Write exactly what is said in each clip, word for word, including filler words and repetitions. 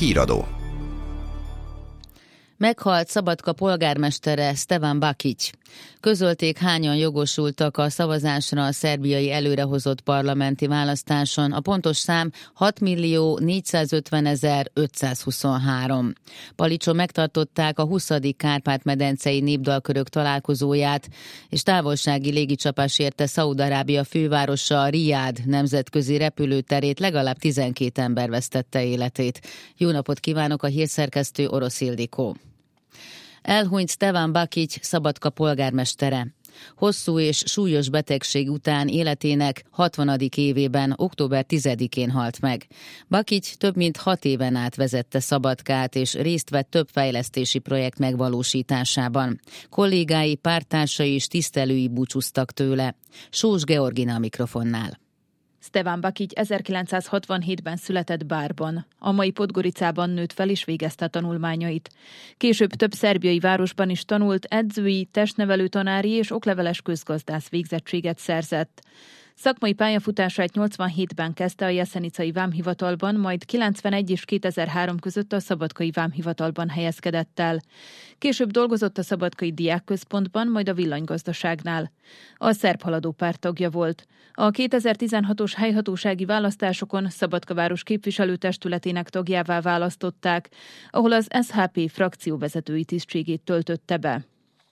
Híradó. Meghalt Szabadka polgármestere, Stevan Bakić. Közölték, hányan jogosultak a szavazásra a szerbiai előrehozott parlamenti választáson. A pontos szám hatmillió négyszázötvenezer-ötszázhuszonhárom. Palicson megtartották a huszadik Kárpát-medencei népdalkörök találkozóját, és távolsági légicsapás érte Szaúd-Arábia fővárosa, Rijád nemzetközi repülőterét, legalább tizenkét ember vesztette életét. Jó napot kívánok, a hírszerkesztő Orosz Ildikó. Elhunyt Stevan Bakić, Szabadka polgármestere. Hosszú és súlyos betegség után életének hatvanadik évében, október tizedikén halt meg. Bakić több mint hat éven át vezette Szabadkát, és részt vett több fejlesztési projekt megvalósításában. Kollégái, párttársai és tisztelői búcsúztak tőle. Sós Georgina a mikrofonnál. Stevan Bakić ezerkilencszázhatvanhétben született Bárban. A mai Podgoricában nőtt fel és végezte a tanulmányait. Később több szerbiai városban is tanult, edzői, testnevelő tanári és okleveles közgazdász végzettséget szerzett. Szakmai pályafutását nyolcvanhétben kezdte a jeszenicai vámhivatalban, majd kilencvenegy és kétezer-három között a szabadkai vámhivatalban helyezkedett el. Később dolgozott a szabadkai diákközpontban, majd a villanygazdaságnál. A Szerb Haladó Párt tagja volt. A kétezer-tizenhatos helyhatósági választásokon Szabadka város képviselőtestületének tagjává választották, ahol az es há pé frakcióvezetői tisztségét töltötte be.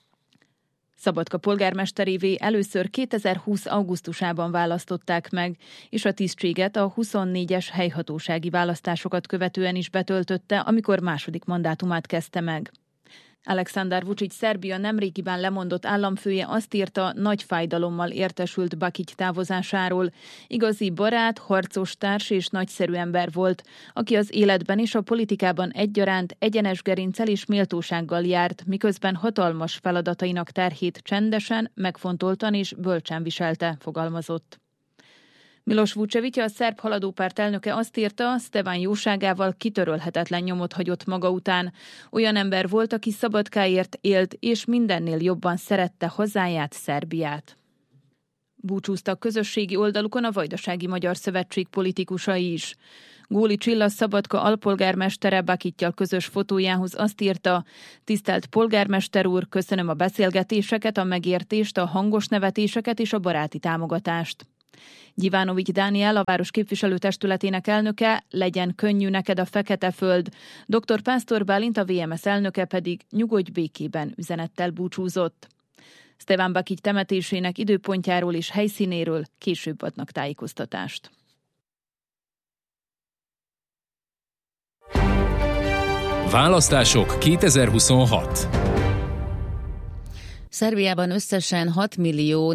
Szabadka polgármesterévé először kétezer-húsz augusztusában választották meg, és a tisztséget a huszonnégyes helyhatósági választásokat követően is betöltötte, amikor második mandátumát kezdte meg. Aleksandar Vučić Szerbia nemrégiben lemondott államfője azt írta, nagy fájdalommal értesült Bakić távozásáról. Igazi barát, harcos társ és nagyszerű ember volt, aki az életben és a politikában egyaránt egyenes gerinccel és méltósággal járt, miközben hatalmas feladatainak terhét csendesen, megfontoltan és bölcsen viselte, fogalmazott. Miloš Vučević, a Szerb Haladó Párt elnöke azt írta, Stevan jóságával kitörölhetetlen nyomot hagyott maga után. Olyan ember volt, aki Szabadkáért élt, és mindennél jobban szerette hazáját, Szerbiát. Búcsúztak közösségi oldalukon a Vajdasági Magyar Szövetség politikusai is. Góli Csilla Szabadka alpolgármestere Bakićsal közös fotójához azt írta, tisztelt polgármester úr, köszönöm a beszélgetéseket, a megértést, a hangos nevetéseket és a baráti támogatást. Gyivanovics Dániel, a város képviselőtestületének elnöke, legyen könnyű neked a fekete föld. doktor Pásztor Bálint, a vé em es elnöke pedig nyugodj békében üzenettel búcsúzott. Stevan Bakić temetésének időpontjáról és helyszínéről később adnak tájékoztatást. Választások kétezer-huszonhat. Szerbiában összesen hatmillió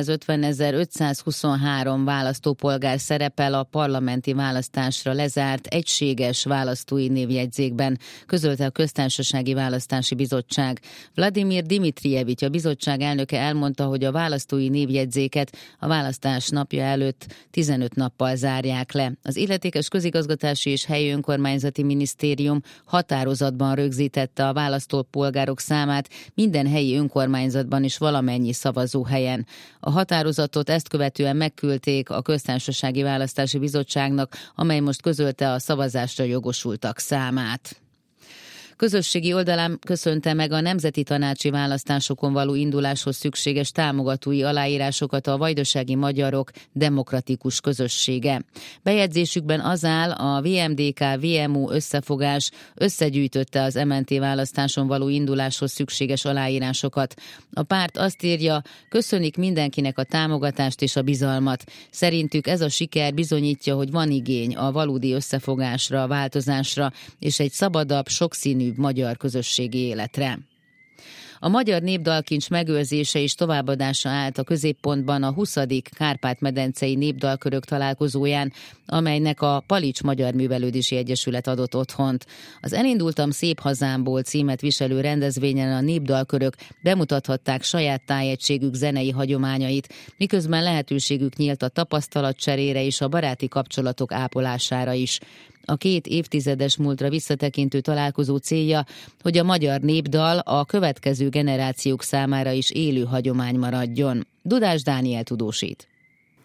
négyszázötvenezer-ötszázhuszonhárom választópolgár szerepel a parlamenti választásra lezárt egységes választói névjegyzékben, közölte a Köztársasági Választási Bizottság. Vladimir Dimitrijevics, a bizottság elnöke elmondta, hogy a választói névjegyzéket a választás napja előtt tizenöt nappal zárják le. Az illetékes közigazgatási és helyi önkormányzati minisztérium határozatban rögzítette a választópolgárok számát minden helyi önkormányzatban és valamennyi szavazóhelyen. A határozatot ezt követően megküldték a Köztársasági Választási Bizottságnak, amely most közölte a szavazásra jogosultak számát. Közösségi oldalán köszönte meg a nemzeti tanácsi választásokon való induláshoz szükséges támogatói aláírásokat a vajdasági magyarok demokratikus közössége. Bejegyzésükben az áll, a vé em dé ká vé em u összefogás összegyűjtötte az em en té választáson való induláshoz szükséges aláírásokat. A párt azt írja, köszönik mindenkinek a támogatást és a bizalmat. Szerintük ez a siker bizonyítja, hogy van igény a valódi összefogásra, a változásra és egy szabadabb, sokszínű magyar közösségi életre. A magyar népdalkincs megőrzése és továbbadása állt a középpontban a huszadik Kárpát-medencei népdalkörök találkozóján, amelynek a Paliccs Magyar Művelődési Egyesület adott otthont. Az Elindultam szép hazámból címet viselő rendezvényen a népdalkörök bemutathatták saját tájegységük zenei hagyományait, miközben lehetőségük nyílt a tapasztalatcserére és a baráti kapcsolatok ápolására is. A két évtizedes múltra visszatekintő találkozó célja, hogy a magyar népdal a következő generációk számára is élő hagyomány maradjon. Dudás Dániel tudósít.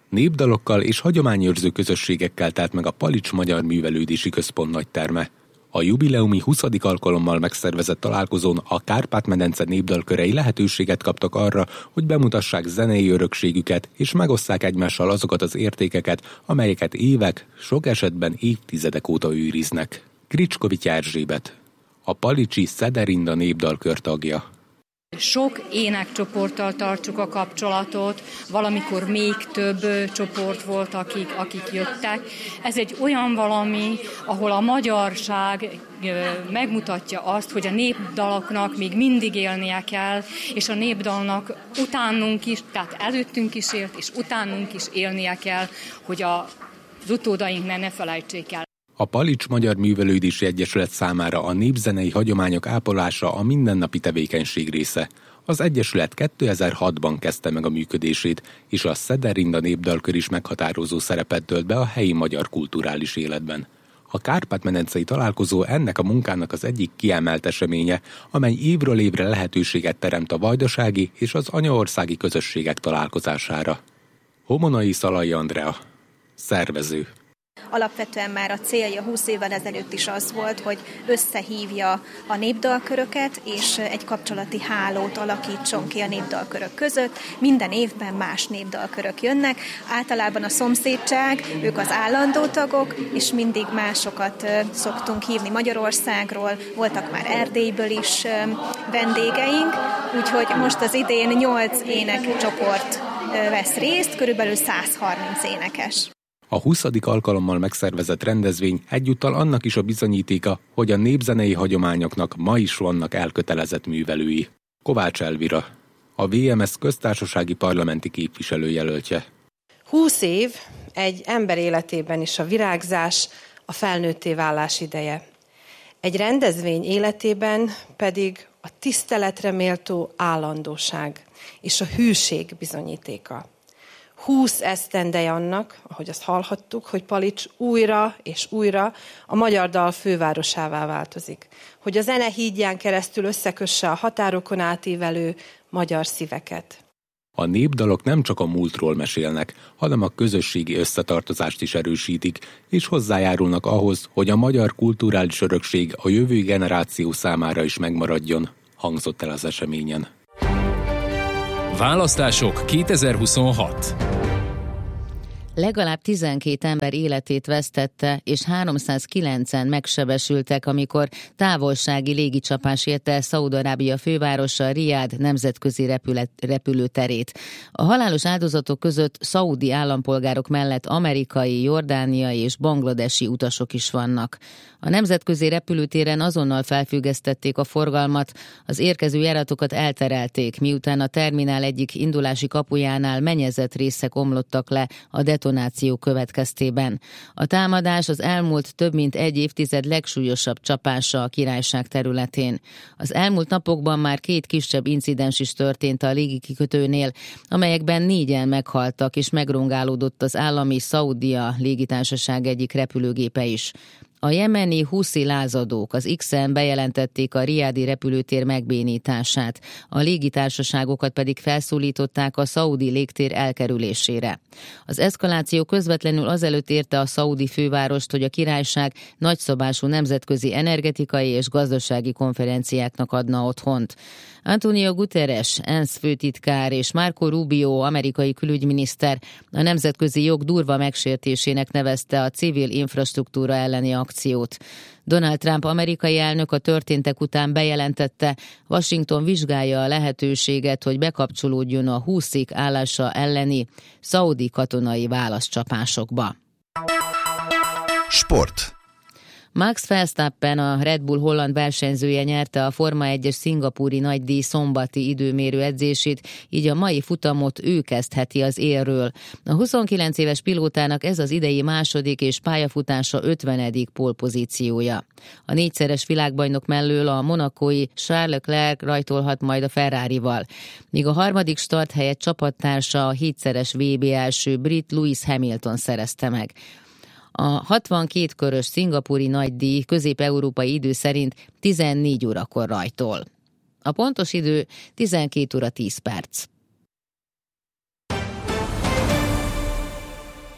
Népdalokkal és hagyományőrző közösségekkel telt meg a Paliccs Magyar Művelődési Központ nagyterme. A jubileumi huszadik alkalommal megszervezett találkozón a Kárpát-medence népdalkörei lehetőséget kaptak arra, hogy bemutassák zenei örökségüket és megosszák egymással azokat az értékeket, amelyeket évek, sok esetben évtizedek óta őriznek. Kricskovics Erzsébet, a palicsi Szederinda népdalkör tagja. Sok énekcsoporttal tartjuk a kapcsolatot, valamikor még több csoport volt, akik, akik jöttek. Ez egy olyan valami, ahol a magyarság megmutatja azt, hogy a népdaloknak még mindig élnie kell, és a népdalnak utánunk is, tehát előttünk is élt, és utánunk is élnie kell, hogy az utódaink ne, ne felejtsék el. A Palics Magyar Művelődési Egyesület számára a népzenei hagyományok ápolása a mindennapi tevékenység része. Az egyesület kétezer-hatban kezdte meg a működését, és a Szederinda népdalkör is meghatározó szerepet tölt be a helyi magyar kulturális életben. A Kárpát-medencei találkozó ennek a munkának az egyik kiemelt eseménye, amely évről évre lehetőséget teremt a vajdasági és az anyaországi közösségek találkozására. Homonai Szalai Andrea, szervező. Alapvetően már a célja húsz évvel ezelőtt is az volt, hogy összehívja a népdalköröket, és egy kapcsolati hálót alakítson ki a népdalkörök között. Minden évben más népdalkörök jönnek, általában a szomszédság, ők az állandó tagok, és mindig másokat szoktunk hívni Magyarországról, voltak már Erdélyből is vendégeink, úgyhogy most az idén nyolc énekcsoport vesz részt, körülbelül száz harminc énekes. A huszadik alkalommal megszervezett rendezvény egyúttal annak is a bizonyítéka, hogy a népzenei hagyományoknak ma is vannak elkötelezett művelői. Kovács Elvira, a vé em es köztársasági parlamenti képviselőjelöltje. Húsz év egy ember életében is a virágzás, a felnőtté válás ideje. Egy rendezvény életében pedig a tiszteletre méltó állandóság és a hűség bizonyítéka. Húsz esztendeje annak, ahogy azt hallhattuk, hogy Palics újra és újra a magyar dal fővárosává változik. Hogy a zene hídján keresztül összekösse a határokon átívelő magyar szíveket. A népdalok nem csak a múltról mesélnek, hanem a közösségi összetartozást is erősítik, és hozzájárulnak ahhoz, hogy a magyar kulturális örökség a jövő generáció számára is megmaradjon, hangzott el az eseményen. Választások kétezer-huszonhat. Legalább tizenkét ember életét vesztette, és háromszázkilencen megsebesültek, amikor távolsági légicsapás érte el Szaúd-Arábia fővárosa Riád nemzetközi repület, repülőterét. A halálos áldozatok között szaúdi állampolgárok mellett amerikai, jordániai és bangladesi utasok is vannak. A nemzetközi repülőtéren azonnal felfüggesztették a forgalmat, az érkező járatokat elterelték, miután a terminál egyik indulási kapujánál mennyezett részek omlottak le a detonáció következtében. A támadás az elmúlt több mint egy évtized legsúlyosabb csapása a királyság területén. Az elmúlt napokban már két kisebb incidens is történt a légikikötőnél, amelyekben négyen meghaltak, és megrongálódott az állami Szaudia légitársaság egyik repülőgépe is. A jemeni huszi lázadók az X-en bejelentették a riádi repülőtér megbénítását, a légitársaságokat pedig felszólították a szaudi légtér elkerülésére. Az eszkaláció közvetlenül azelőtt érte a szaudi fővárost, hogy a királyság nagyszabású nemzetközi energetikai és gazdasági konferenciáknak adna otthont. Antonio Guterres, ENSZ főtitkár és Marco Rubio, amerikai külügyminiszter a nemzetközi jog durva megsértésének nevezte a civil infrastruktúra elleni akciót. Donald Trump amerikai elnök a történtek után bejelentette, Washington vizsgálja a lehetőséget, hogy bekapcsolódjon a húszik állása elleni szaudi katonai válaszcsapásokba. Sport. Max Verstappen, a Red Bull holland versenyzője nyerte a Forma egyes szingapúri nagydíj szombati időmérő edzését, így a mai futamot ő kezdheti az élről. A huszonkilenc éves pilótának ez az idei második és pályafutása ötvenedik pólpozíciója. A négyszeres világbajnok mellől a monacói Charles Leclerc rajtolhat majd a Ferrarival, míg a harmadik start helyett csapattársa a hétszeres vé bé első brit Lewis Hamilton szerezte meg. A hatvankét körös szingapúri nagydíj közép-európai idő szerint tizennégy órakor rajtol. A pontos idő tizenkét óra tíz perc.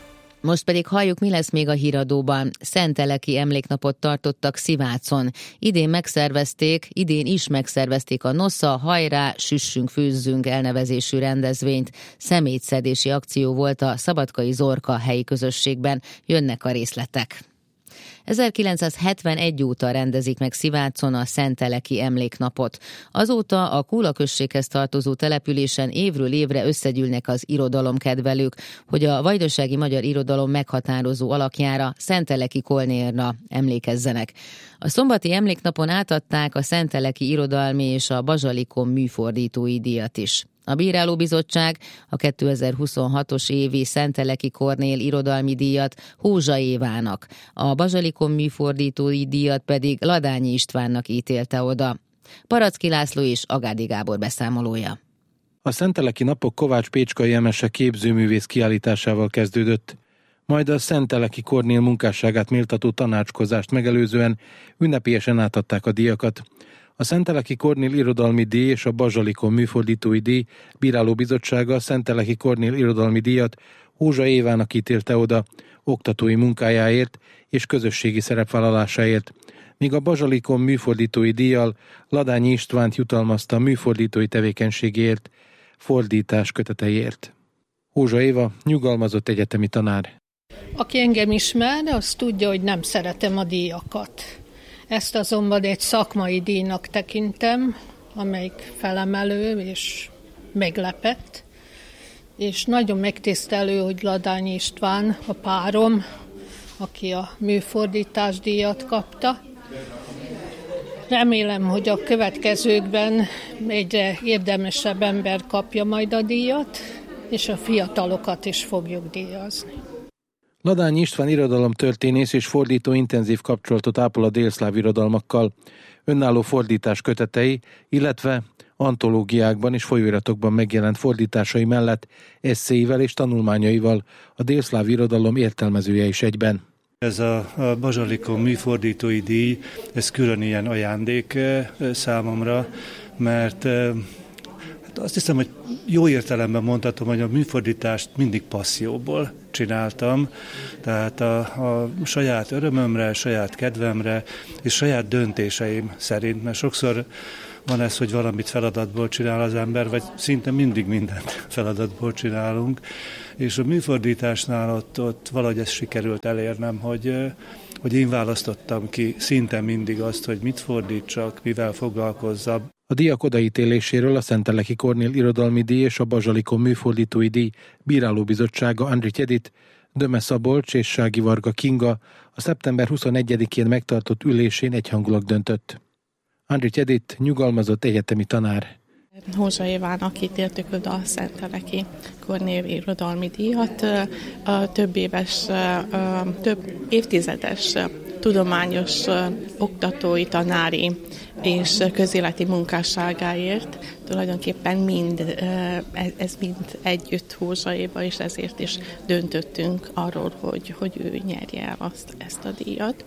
Most pedig halljuk, mi lesz még a híradóban. Szenteleki emléknapot tartottak Szivácon. Idén megszervezték, idén is megszervezték a Nosza, hajrá, süssünk, főzzünk elnevezésű rendezvényt. Szemétszedési akció volt a Szabadkai Zorka helyi közösségben. Jönnek a részletek. ezerkilencszázhetvenegy óta rendezik meg Szivácon a Szenteleki emléknapot. Azóta a Kúla községhez tartozó településen évről évre összegyűlnek az irodalomkedvelők, hogy a vajdasági magyar irodalom meghatározó alakjára, Szenteleki Kornélra emlékezzenek. A szombati emléknapon átadták a Szenteleki Irodalmi és a Bazsalikon műfordítói díjat is. A bírálóbizottság a kétezer-huszonhatos évi Szenteleki Kornél irodalmi díjat Hózsa Évának, a Bazsalikon műfordítói díjat pedig Ladányi Istvánnak ítélte oda. Paracki László és Agádi Gábor beszámolója. A Szenteleki napok Kovács Pécskai Emese képzőművész kiállításával kezdődött, majd a Szenteleki Kornél munkásságát méltató tanácskozást megelőzően ünnepélyesen átadták a díjakat. A Szenteleki Kornél irodalmi díj és a Bazsalikon műfordítói díj bírálóbizottsága a Szenteleki Kornél irodalmi díjat Hózsa Évának ítélte oda oktatói munkájáért és közösségi szerepvállalásáért, míg a Bazsalikon műfordítói díjjal Ladányi Istvánt jutalmazta a műfordítói tevékenységért, fordítás köteteiért. Hózsa Éva nyugalmazott egyetemi tanár. Aki engem ismer, az tudja, hogy nem szeretem a díjakat. Ezt azonban egy szakmai díjnak tekintem, amelyik felemelő és meglepett. És nagyon megtisztelő, hogy Ladányi István, a párom, aki a műfordítás díjat kapta. Remélem, hogy a következőkben egyre érdemesebb ember kapja majd a díjat, és a fiatalokat is fogjuk díjazni. Ladányi István irodalomtörténész és fordító intenzív kapcsolatot ápol a délszláv irodalmakkal, önálló fordítás kötetei, illetve antológiákban és folyóiratokban megjelent fordításai mellett esszéivel és tanulmányaival a délszláv irodalom értelmezője is egyben. Ez a, a Bazsalikon műfordítói díj, ez külön ilyen ajándék számomra, mert hát azt hiszem, hogy jó értelemben mondhatom, hogy a műfordítást mindig passzióból csináltam, tehát a, a saját örömömre, saját kedvemre és saját döntéseim szerint, mert sokszor van ez, hogy valamit feladatból csinál az ember, vagy szinte mindig mindent feladatból csinálunk, és a műfordításnál ott, ott valahogy ezt sikerült elérnem, hogy, hogy én választottam ki szinte mindig azt, hogy mit fordítsak, mivel foglalkozzam. A díjak odaítéléséről a Szenteleki Kornél irodalmi díj és a Bazsalikon műfordítói díj bírálóbizottsága Andrich Edith, Döme Szabolcs és Sági Varga Kinga a szeptember huszonegyedikén megtartott ülésén egyhangulag döntött. Andrich Edith nyugalmazott egyetemi tanár. Hózsa Évának ítéltük oda a Szenteleki Kornél irodalmi díjat. A több éves, több évtizedes tudományos, oktatói, tanári és közéleti munkásságáért. Tulajdonképpen mind, ez mind együtt Hózsa Éva, és ezért is döntöttünk arról, hogy, hogy ő nyerje el azt, ezt a díjat.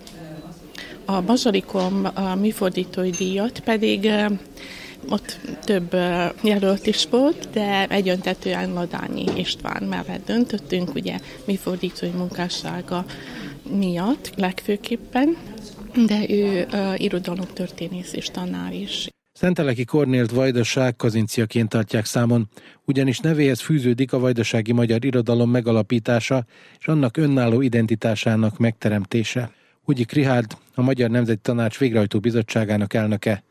A Bazsalikon a műfordítói díjat pedig ott több jelölt is volt, de egyöntetően Ladányi István mellett döntöttünk, ugye műfordítói munkássága miatt legfőképpen, de ő uh, irodalomtörténész és tanár is. Szenteleki Kornélt vajdaság kazinciaként tartják számon, ugyanis nevéhez fűződik a vajdasági magyar irodalom megalapítása és annak önálló identitásának megteremtése. Hugyi Richárd, a Magyar Nemzeti Tanács Végrehajtó Bizottságának elnöke.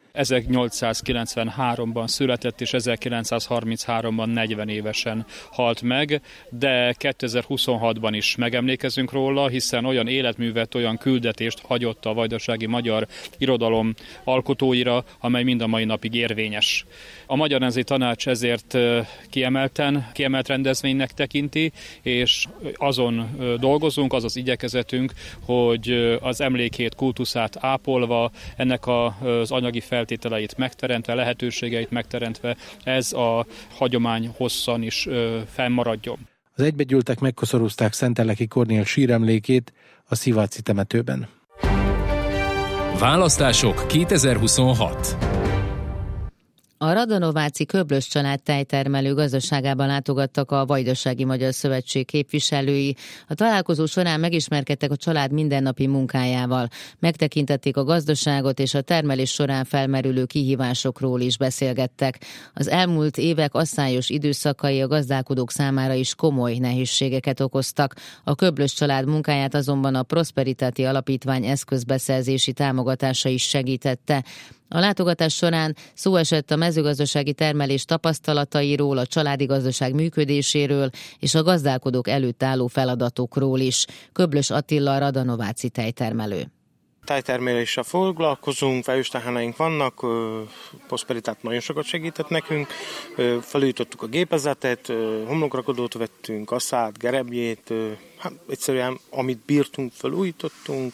ezernyolcszázkilencvenháromban született, és ezerkilencszázharminchárom negyven évesen halt meg, de kétezer-huszonhatban is megemlékezünk róla, hiszen olyan életművet, olyan küldetést hagyott a vajdasági magyar irodalom alkotóira, amely mind a mai napig érvényes. A Magyar Nemzeti Tanács ezért kiemelten, kiemelt rendezvénynek tekinti, és azon dolgozunk, az az igyekezetünk, hogy az emlékét, kultuszát ápolva, ennek az anyagi feltételeit megteremtve, lehetőségeit megteremtve, ez a hagyomány hosszan is fennmaradjon. Az egybegyűltek megkoszorúzták Szenteleki Kornél síremlékét a Sziváci temetőben. Választások kétezer-huszonhat. A Radanováci Köblös család tejtermelő gazdaságában látogattak a Vajdasági Magyar Szövetség képviselői. A találkozó során megismerkedtek a család mindennapi munkájával. Megtekintették a gazdaságot, és a termelés során felmerülő kihívásokról is beszélgettek. Az elmúlt évek asszályos időszakai a gazdálkodók számára is komoly nehézségeket okoztak. A Köblös család munkáját azonban a Prosperitáti Alapítvány eszközbeszerzési támogatása is segítette. A látogatás során szó esett a mezőgazdasági termelés tapasztalatairól, a családi gazdaság működéséről és a gazdálkodók előtt álló feladatokról is. Köblös Attila, radanováci tejtermelő. Tejtermeléssel foglalkozunk, fejősteheneink vannak, Prosperitát nagyon sokat segített nekünk, felújítottuk a gépezetet, homlokrakodót vettünk, aszát, gerebjét, hát egyszerűen amit bírtunk, felújítottunk.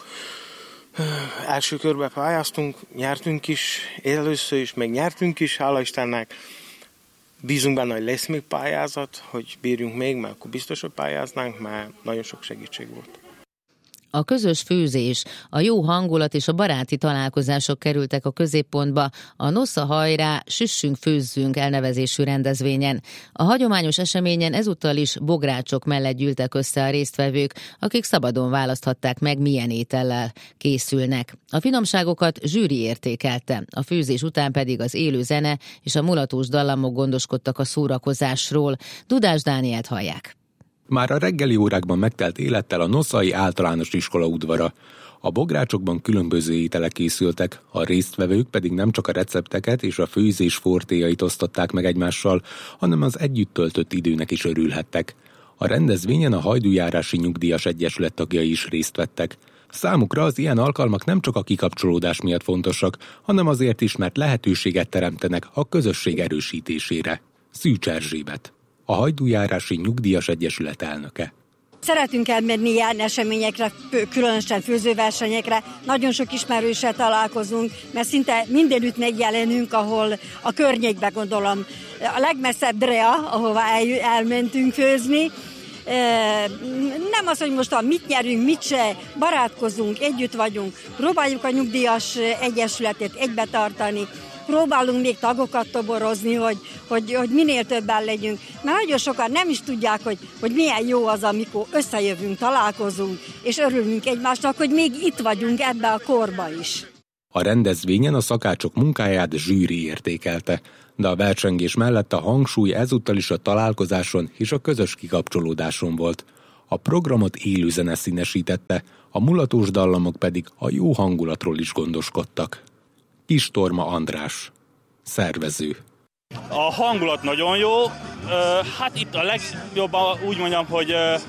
Első körbe pályáztunk, nyertünk is, először is, meg nyertünk is, hála Istennek. Bízunk benne, hogy lesz még pályázat, hogy bírjunk még, mert akkor biztos, hogy pályáznánk, mert nagyon sok segítség volt. A közös főzés, a jó hangulat és a baráti találkozások kerültek a középpontba a Nosza hajrá, süssünk, főzzünk elnevezésű rendezvényen. A hagyományos eseményen ezúttal is bográcsok mellett gyűltek össze a résztvevők, akik szabadon választhatták meg, milyen étellel készülnek. A finomságokat zsűri értékelte, a főzés után pedig az élő zene és a mulatós dallamok gondoskodtak a szórakozásról. Dudás Dánielt hallják. Már a reggeli órákban megtelt élettel a Noszai Általános Iskola udvara. A bográcsokban különböző ételek készültek, a résztvevők pedig nem csak a recepteket és a főzés fortéjait osztották meg egymással, hanem az együtt töltött időnek is örülhettek. A rendezvényen a Hajdújárási Nyugdíjas Egyesület tagjai is részt vettek. Számukra az ilyen alkalmak nem csak a kikapcsolódás miatt fontosak, hanem azért is, mert lehetőséget teremtenek a közösség erősítésére. Szűcs Erzsébet, a Hajdújárási Nyugdíjas Egyesület elnöke. Szeretünk elmenni ilyen eseményekre, különösen főzőversenyekre. Nagyon sok ismerőssel találkozunk, mert szinte mindenütt megjelenünk, ahol a környékbe gondolom. A legmesszebb Drea, ahova el, elmentünk főzni. Nem az, hogy most mit nyerünk, mit se, barátkozunk, együtt vagyunk, próbáljuk a nyugdíjas egyesületet egybe tartani, próbálunk még tagokat toborozni, hogy, hogy, hogy minél többen legyünk. Mert nagyon sokan nem is tudják, hogy, hogy milyen jó az, amikor összejövünk, találkozunk, és örülünk egymásnak, hogy még itt vagyunk ebbe a korba is. A rendezvényen a szakácsok munkáját zsűri értékelte, de a versengés mellett a hangsúly ezúttal is a találkozáson és a közös kikapcsolódáson volt. A programot élő zene színesítette, a mulatós dallamok pedig a jó hangulatról is gondoskodtak. Kis Torma András, szervező. A hangulat nagyon jó, hát itt a legjobb úgy mondjam, hogy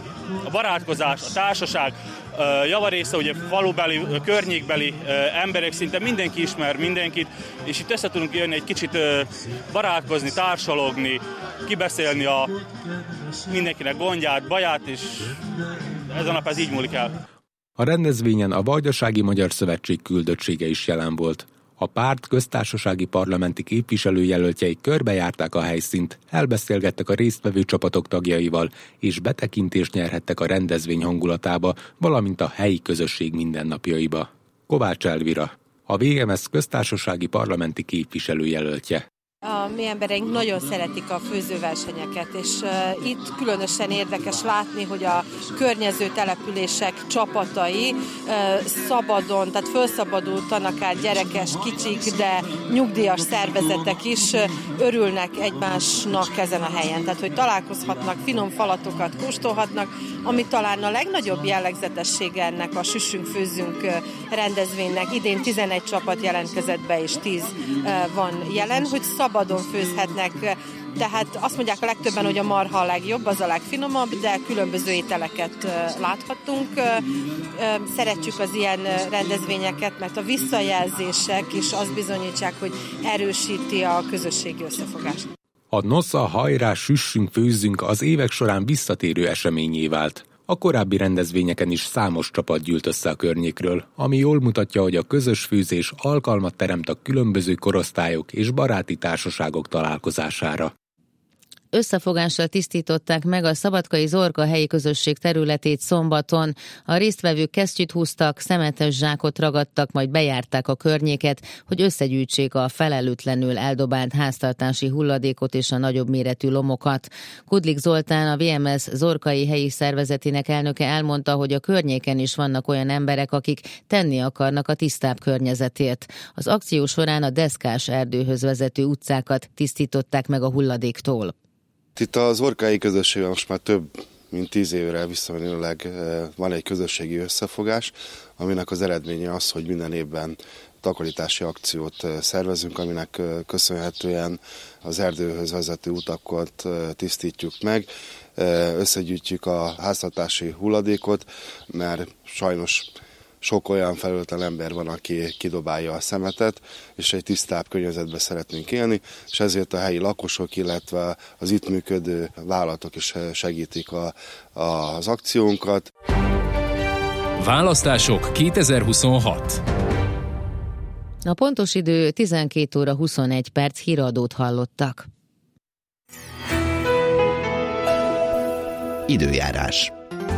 a barátkozás, a társaság javarésze, ugye falubeli, környékbeli emberek, szinte mindenki ismer mindenkit, és itt össze tudunk jönni egy kicsit barátkozni, társalogni, kibeszélni a mindenkinek gondját, baját, és ez a nap ez így múlik el. A rendezvényen a Vajdasági Magyar Szövetség küldöttsége is jelen volt. A párt köztársasági parlamenti képviselőjelöltjei körbejárták a helyszínt, elbeszélgettek a résztvevő csapatok tagjaival, és betekintést nyerhettek a rendezvény hangulatába, valamint a helyi közösség mindennapjaiba. Kovács Elvira, a vé em es köztársasági parlamenti képviselőjelöltje. A mi embereink nagyon szeretik a főzőversenyeket, és uh, itt különösen érdekes látni, hogy a környező települések csapatai uh, szabadon, tehát felszabadultan, akár gyerekes, kicsik, de nyugdíjas szervezetek is uh, örülnek egymásnak ezen a helyen. Tehát, hogy találkozhatnak, finom falatokat kóstolhatnak, ami talán a legnagyobb jellegzetessége ennek a Süssünk, főzzünk uh, rendezvénynek. Idén tizenegy csapat jelentkezett be, és tíz uh, van jelen, hogy szabadon főzhetnek, tehát azt mondják a legtöbben, hogy a marha a legjobb, az a legfinomabb, de különböző ételeket láthattunk. Szeretjük az ilyen rendezvényeket, mert a visszajelzések is azt bizonyítják, hogy erősíti a közösségi összefogást. A Nosza hajrá, süssünk, főzzünk az évek során visszatérő eseményé vált. A korábbi rendezvényeken is számos csapat gyűlt össze a környékről, ami jól mutatja, hogy a közös főzés alkalmat teremt a különböző korosztályok és baráti társaságok találkozására. Összefogással tisztították meg a szabadkai Zorka helyi közösség területét szombaton. A résztvevők kesztyűt húztak, szemetes zsákot ragadtak, majd bejárták a környéket, hogy összegyűjtsék a felelőtlenül eldobált háztartási hulladékot és a nagyobb méretű lomokat. Kudlik Zoltán, a vé em es Zorkai helyi szervezetének elnöke elmondta, hogy a környéken is vannak olyan emberek, akik tenni akarnak a tisztább környezetért. Az akció során a Deszkás erdőhöz vezető utcákat tisztították meg a hulladéktól. Itt az Zorkai közösségben most már több mint tíz évre visszamenőleg van egy közösségi összefogás, aminek az eredménye az, hogy minden évben takarítási akciót szervezünk, aminek köszönhetően az erdőhöz vezető utakat tisztítjuk meg, összegyűjtjük a háztartási hulladékot, mert sajnos sok olyan felelőtlen ember van, aki kidobálja a szemetet, és egy tisztább környezetben szeretnénk élni, és ezért a helyi lakosok, illetve az itt működő vállalatok is segítik a, a, az akciónkat. Választások kétezer-huszonhat. A pontos idő tizenkét óra huszonegy perc, híradót hallottak. Időjárás.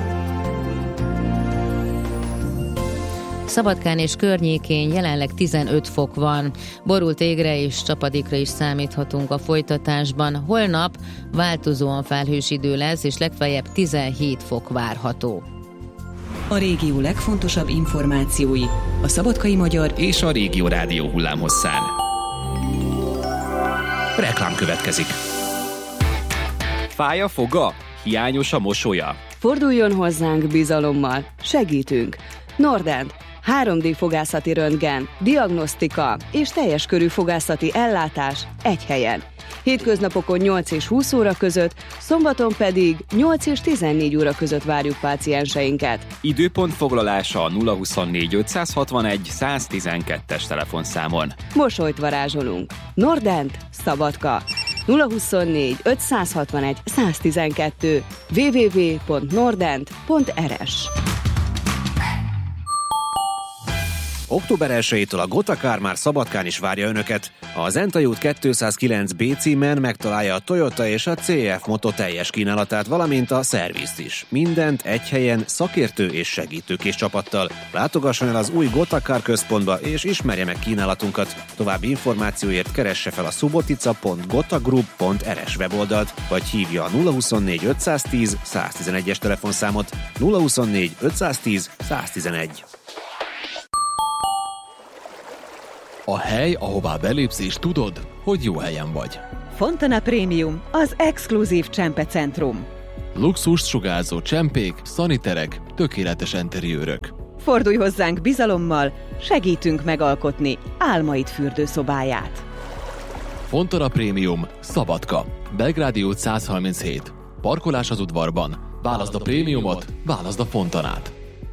Szabadkán és környékén jelenleg tizenöt fok van. Borult égre és csapadékra is számíthatunk a folytatásban. Holnap változóan felhős idő lesz, és legfeljebb tizenhét fok várható. A régió legfontosabb információi a Szabadkai Magyar és a Régió Rádió hullámhosszán. Reklám következik. Fáj a foga? Hiányos a mosolya? Forduljon hozzánk bizalommal, segítünk. Nordent, három dé fogászati röntgen, diagnosztika és teljes körű fogászati ellátás egy helyen. Hétköznapokon nyolc és húsz óra között, szombaton pedig nyolc és tizennégy óra között várjuk pácienseinket. Időpont foglalása a nulla huszonnégy ötszázhatvanegy száztizenkettes telefonszámon. Mosolyt varázsolunk. Nordent, Szabadka. nulla huszonnégy ötszázhatvanegy száztizenkettő double-u double-u double-u pont nordent pont r s. október elsejétől a Gotakár már Szabadkán is várja Önöket. A Zentai út kétszázkilenc bé címen megtalálja a Toyota és a cé ef Moto teljes kínálatát, valamint a szervizt is. Mindent egy helyen szakértő és segítőkés csapattal. Látogasson el az új Gotakár központba és ismerje meg kínálatunkat. További információért keresse fel a subotica pont gotagroup pont r s weboldalt, vagy hívja a nulla huszonnégy ötszáztíz száztizenegyes telefonszámot. nulla huszonnégy ötszáztíz száztizenegy. A hely, ahová belépsz és tudod, hogy jó helyen vagy. Fontana Premium, az exkluzív csempecentrum. Luxust sugárzó csempék, szaniterek, tökéletes enteriőrök. Fordulj hozzánk bizalommal, segítünk megalkotni álmaid fürdőszobáját. Fontana Premium, Szabadka, Belgrádi út száz harminchét. Parkolás az udvarban. Válaszd a prémiumot, válaszd a Fontanát.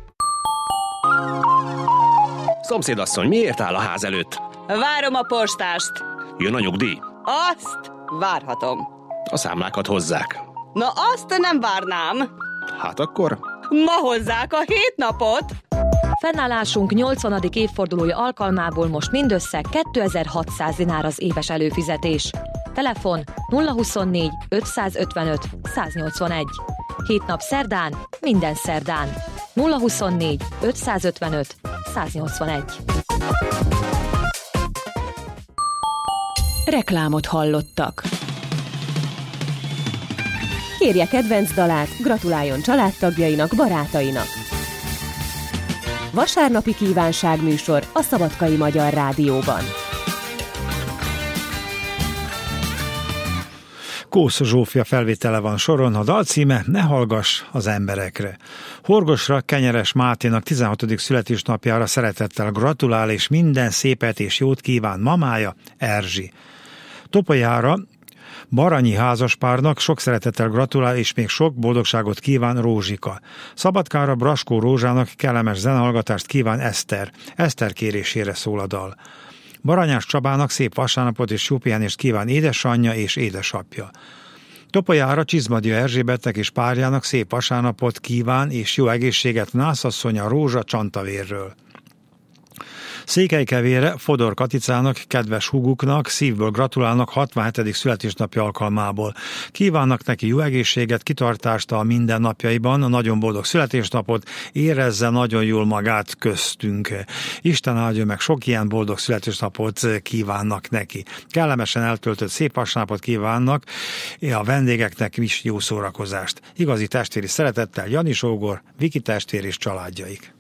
Szomszédasszony, miért áll a ház előtt? Várom a postást. Jön a nyugdíj? Azt várhatom. A számlákat hozzák. Na azt nem várnám. Hát akkor? Ma hozzák a hét napot. Fennállásunk nyolcvanadik évfordulója alkalmából most mindössze kétezer-hatszáz dinár az éves előfizetés. Telefon nulla huszonnégy ötszázötvenöt száznyolcvanegy. Hét nap szerdán, minden szerdán. nulla huszonnégy ötszázötvenöt száznyolcvanegy. Reklámot hallottak. Kérje kedvenc dalát, gratuláljon családtagjainak, barátainak. Vasárnapi kívánságműsor a Szabadkai Magyar Rádióban. Kósz Zsófia felvétele van soron, a dal címe Ne hallgass az emberekre. Horgosra Kenyeres Máténak tizenhatodik születésnapjára szeretettel gratulál, és minden szépet és jót kíván mamája, Erzsi. Topolyára Baranyi házaspárnak sok szeretettel gratulál, és még sok boldogságot kíván Rózsika. Szabadkára Braskó Rózsának kellemes zenehallgatást kíván Eszter. Eszter kérésére szól a dal. Baranyás Csabának szép vasárnapot és jó pihenést kíván édesanyja és édesapja. Topolyára Csizmadia Erzsébetnek és párjának szép vasárnapot kíván és jó egészséget nászasszonya Rózsa Csantavérről. Székelykevére Fodor Katicának, kedves húguknak szívből gratulálnak hatvanhetedik születésnapja alkalmából. Kívánnak neki jó egészséget, kitartást a mindennapjaiban, a nagyon boldog születésnapot, érezze nagyon jól magát köztünk. Isten áldja meg, sok ilyen boldog születésnapot kívánnak neki. Kellemesen eltöltött szép vasárnapot kívánnak a vendégeknek is, jó szórakozást. Igazi testvéri szeretettel Jani Sógor, Viki testvér és családjaik.